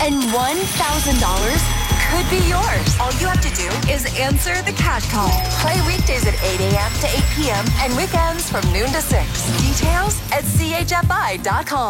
and $1,000 could be yours. All you have to do is answer the Cat Call. Play weekdays at 8 a.m. to 8 p.m. and weekends from noon to 6. Details at chfi.com.